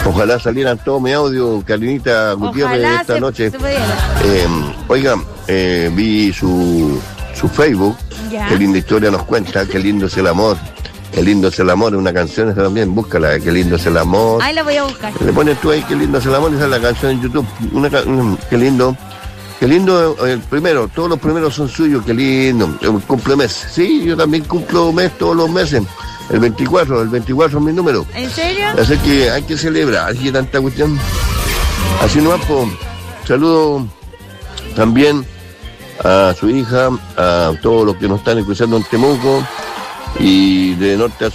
Ojalá salieran todos mis audios, Carlinita Gutiérrez, Ojalá esta noche. se pudiera. Oiga, vi su Facebook, Ya. qué linda historia nos cuenta, qué lindo es el amor. Qué lindo es el amor, una canción esa también, búscala, qué lindo es el amor. Ahí la voy a buscar. Le pones tú ahí, qué lindo es el amor, esa es la canción en YouTube. Qué lindo. Qué lindo, el primero, todos los primeros son suyos, qué lindo. Cumple mes. Sí, yo también cumplo mes todos los meses. El 24 es mi número. ¿En serio? Así que hay que celebrar, y tanta cuestión. Así no pues. Saludo también a su hija, a todos los que nos están escuchando en Temuco y de norte a sur.